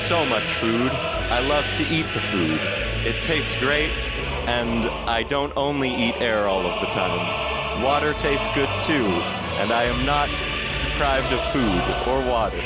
so much food. I love to eat the food. It tastes great, and I don't only eat air all of the time. Water tastes good too, and I am not deprived of food or water.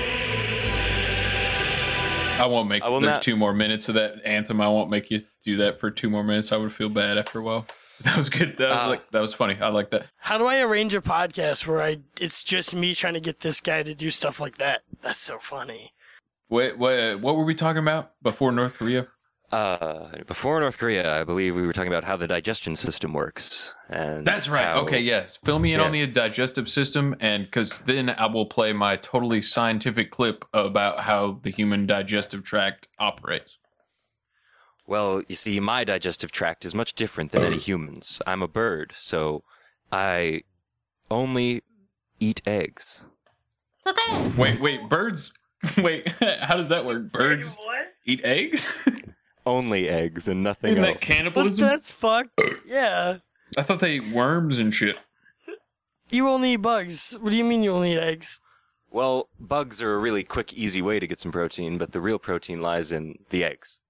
I won't make. There's 2 more minutes of that anthem. I won't make you do that for 2 more minutes. I would feel bad after a while. That was good. That was funny. I like that. How do I arrange a podcast where it's just me trying to get this guy to do stuff like that? That's so funny. Wait, what were we talking about before North Korea? Before North Korea, I believe we were talking about how the digestion system works. And that's right. Okay, yes. Fill me in on the digestive system, and because then I will play my totally scientific clip about how the human digestive tract operates. Well, you see, my digestive tract is much different than any human's. I'm a bird, so I only eat eggs. Wait, birds? Wait, how does that work? Birds eat eggs? Only eggs and nothing else. Isn't that cannibalism? That's fucked. Yeah. I thought they ate worms and shit. You only eat bugs. What do you mean you only eat eggs? Well, bugs are a really quick, easy way to get some protein, but the real protein lies in the eggs.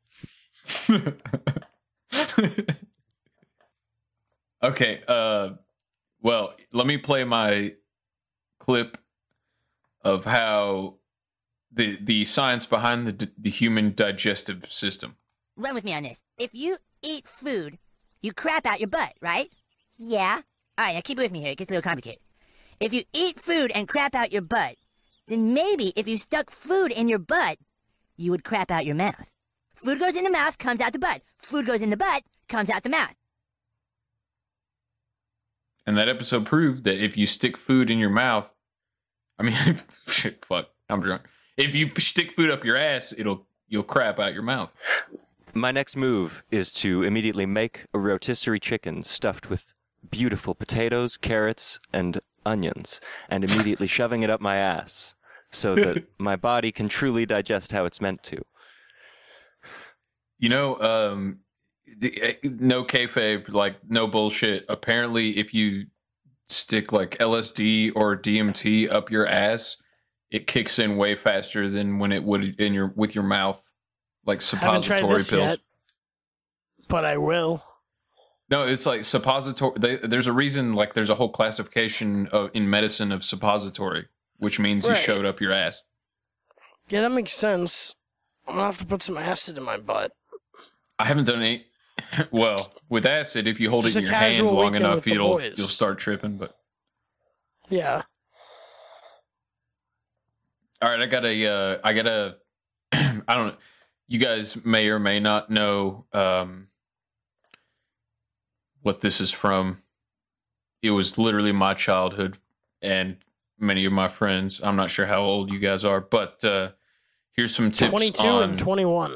Okay, well, let me play my clip of how the science behind the human digestive system. Run with me on this. If you eat food, you crap out your butt, right? Yeah. All right, now keep with me here. It gets a little complicated. If you eat food and crap out your butt, then maybe if you stuck food in your butt, you would crap out your mouth. Food goes in the mouth, comes out the butt. Food goes in the butt, comes out the mouth. And that episode proved that if you stick food in your mouth, I mean, shit, fuck, I'm drunk. If you stick food up your ass, you'll crap out your mouth. My next move is to immediately make a rotisserie chicken stuffed with beautiful potatoes, carrots, and onions, and immediately shoving it up my ass so that my body can truly digest how it's meant to. You know, no kayfabe, like no bullshit. Apparently, if you stick like LSD or DMT up your ass, it kicks in way faster than when it would with your mouth, like suppository haven't tried this pills. Yet, but I will. No, it's like suppository. There's a reason, like there's a whole classification in medicine of suppository, which means you showed up your ass. Yeah, that makes sense. I'm gonna have to put some acid in my butt. I haven't done any. Well, with acid, if you hold it in your hand long enough, you'll start tripping. But yeah. All right, I gotta. I don't know. You guys may or may not know what this is from. It was literally my childhood and many of my friends. I'm not sure how old you guys are, but here's some tips. 22 and 21.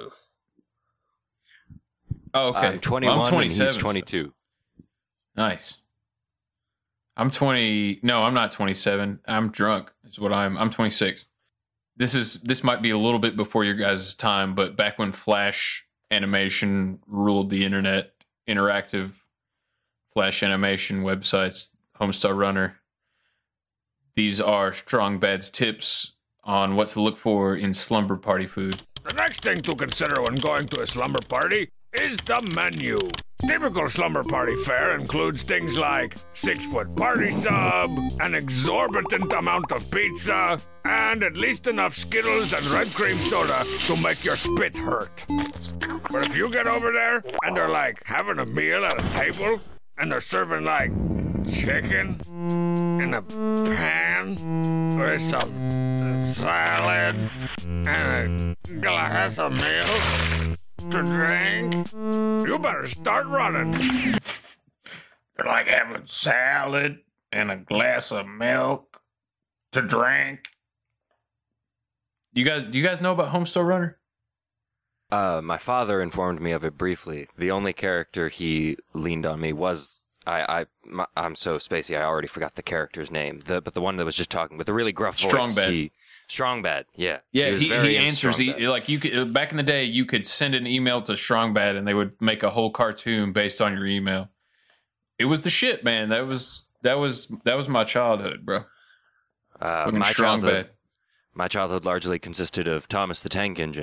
Oh, okay. I'm 21 well, I'm 27. and he's 22. Nice. I'm 20. No, I'm not 27. I'm drunk. Is what I'm 26. This might be a little bit before your guys' time, but back when Flash animation ruled the internet, interactive Flash animation websites, Homestar Runner. These are Strong Bad's tips on what to look for in slumber party food. The next thing to consider when going to a slumber party is the menu. Typical slumber party fare includes things like 6-foot party sub, an exorbitant amount of pizza, and at least enough Skittles and red cream soda to make your spit hurt. But if you get over there and they're like having a meal at a table and they're serving like chicken in a pan with some salad and a glass of milk to drink, you better start running. They're like having salad and a glass of milk to drink. Do you guys know about Homestar Runner? My father informed me of it briefly. The only character he leaned on me was I'm so spacey. I already forgot the character's name. But the one that was just talking with the really gruff voice. Strongbad, yeah. Yeah, he answers. Like you could back in the day, you could send an email to Strongbad, and they would make a whole cartoon based on your email. It was the shit, man. That was my childhood, bro. My childhood largely consisted of Thomas the Tank Engine.